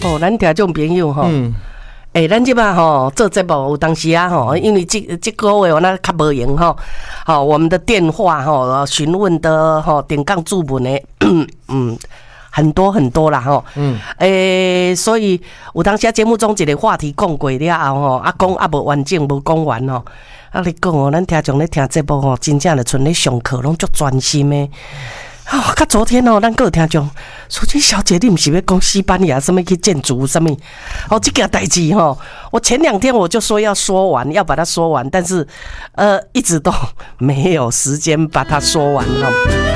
吼，咱听众朋友吼。咱即摆吼做节目有当时啊吼，因为这个月我那较无闲吼，好，我们的电话吼询问的吼点杠注文的，很多很多啦吼，所以有当时节目中一个话题讲过了后吼，讲无完整无讲完吼，你讲哦，咱听众咧听节目吼，真正就剩咧上课拢足专心的。较昨天哦，咱个有听众，淑君小姐，你不是要讲西班牙什么去建筑什么？这件代志吼，我前2天我就说要说完，要把它说完，但是一直都没有时间把它说完哈。